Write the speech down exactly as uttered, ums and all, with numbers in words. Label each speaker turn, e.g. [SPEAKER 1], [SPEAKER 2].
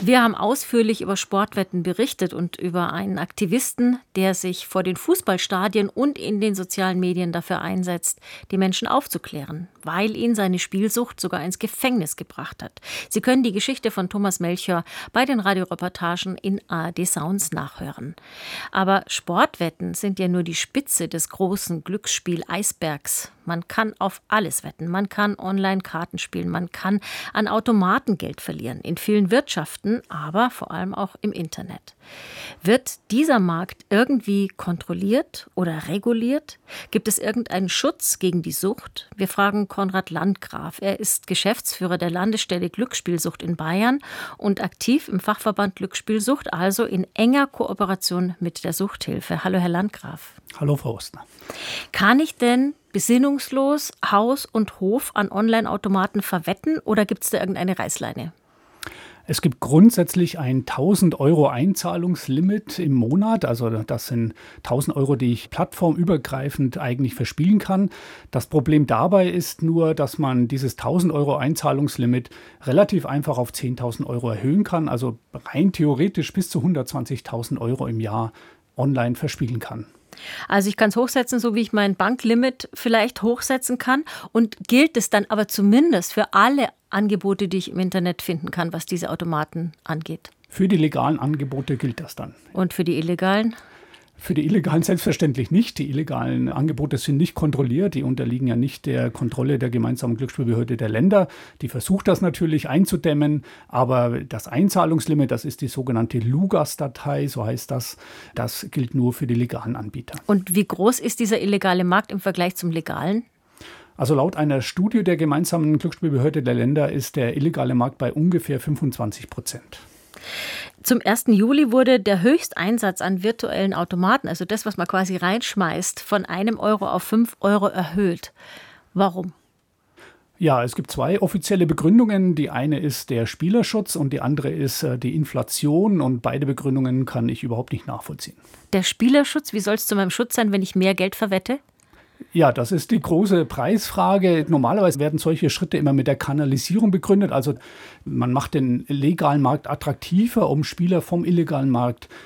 [SPEAKER 1] Wir haben ausführlich über Sportwetten berichtet und über einen Aktivisten, der sich vor den Fußballstadien und in den sozialen Medien dafür einsetzt, die Menschen aufzuklären, weil ihn seine Spielsucht sogar ins Gefängnis gebracht hat. Sie können die Geschichte von Thomas Melchior bei den Radioreportagen in A R D Sounds nachhören. Aber Sportwetten sind ja nur die Spitze des großen Glücksspiel-Eisbergs. Man kann auf alles wetten, man kann online Karten spielen, man kann an Automaten Geld verlieren, in vielen Wirtschaften, aber vor allem auch im Internet. Wird dieser Markt irgendwie kontrolliert oder reguliert? Gibt es irgendeinen Schutz gegen die Sucht? Wir fragen Konrad Landgraf. Er ist Geschäftsführer der Landesstelle Glücksspielsucht in Bayern und aktiv im Fachverband Glücksspielsucht, also in enger Kooperation mit der Suchthilfe. Hallo, Herr Landgraf.
[SPEAKER 2] Hallo, Frau Ostner.
[SPEAKER 1] Kann ich denn besinnungslos Haus und Hof an Online-Automaten verwetten oder gibt es da irgendeine Reißleine?
[SPEAKER 2] Es gibt grundsätzlich ein tausend Euro Einzahlungslimit im Monat. Also das sind tausend Euro, die ich plattformübergreifend eigentlich verspielen kann. Das Problem dabei ist nur, dass man dieses tausend Euro Einzahlungslimit relativ einfach auf zehntausend Euro erhöhen kann. Also rein theoretisch bis zu hundertzwanzigtausend Euro im Jahr online verspielen kann.
[SPEAKER 1] Also ich kann es hochsetzen, so wie ich mein Banklimit vielleicht hochsetzen kann. Und gilt es dann aber zumindest für alle Angebote, die ich im Internet finden kann, was diese Automaten angeht?
[SPEAKER 2] Für die legalen Angebote gilt das dann.
[SPEAKER 1] Und für die illegalen?
[SPEAKER 2] Für die illegalen selbstverständlich nicht. Die illegalen Angebote sind nicht kontrolliert. Die unterliegen ja nicht der Kontrolle der gemeinsamen Glücksspielbehörde der Länder. Die versucht das natürlich einzudämmen. Aber das Einzahlungslimit, das ist die sogenannte LUGAS-Datei, so heißt das, das gilt nur für die legalen Anbieter.
[SPEAKER 1] Und wie groß ist dieser illegale Markt im Vergleich zum legalen?
[SPEAKER 2] Also laut einer Studie der gemeinsamen Glücksspielbehörde der Länder ist der illegale Markt bei ungefähr fünfundzwanzig Prozent.
[SPEAKER 1] Zum ersten Juli wurde der Höchsteinsatz an virtuellen Automaten, also das, was man quasi reinschmeißt, von einem Euro auf fünf Euro erhöht. Warum?
[SPEAKER 2] Ja, es gibt zwei offizielle Begründungen. Die eine ist der Spielerschutz und die andere ist äh, die Inflation. Und beide Begründungen kann ich überhaupt nicht nachvollziehen.
[SPEAKER 1] Der Spielerschutz, wie soll es zu meinem Schutz sein, wenn ich mehr Geld verwette?
[SPEAKER 2] Ja, das ist die große Preisfrage. Normalerweise werden solche Schritte immer mit der Kanalisierung begründet. Also man macht den legalen Markt attraktiver, um Spieler vom illegalen Markt